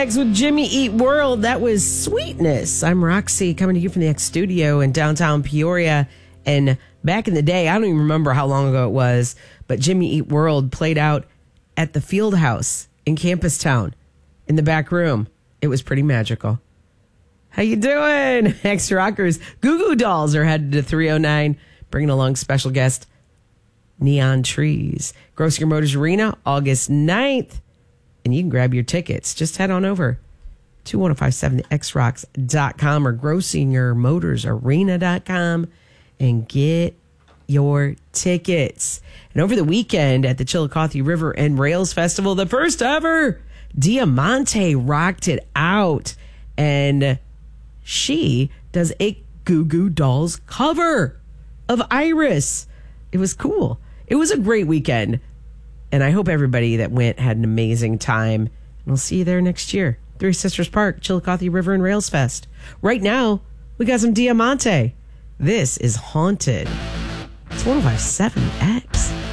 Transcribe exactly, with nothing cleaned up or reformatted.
X with Jimmy Eat World. That was Sweetness. I'm Roxy, coming to you from the X Studio in downtown Peoria. And back in the day, I don't even remember how long ago it was, but Jimmy Eat World played out at the Field House in Campus Town in the back room. It was pretty magical. How you doing? X Rockers. Goo Goo Dolls are headed to three oh nine, bringing along special guest Neon Trees. Grossinger Motors Arena, August ninth. And you can grab your tickets. Just head on over to ten fifty-seven x rocks dot com or grossinger motors arena dot com and get your tickets. And over the weekend at the Chillicothe River and Rails Festival, the first ever, Diamante rocked it out. And she does a Goo Goo Dolls cover of Iris. It was cool. It was a great weekend. And I hope everybody that went had an amazing time. And we'll see you there next year. Three Sisters Park, Chillicothe River and Rails Fest. Right now, we got some Diamante. This is Haunted. It's ten fifty-seven X.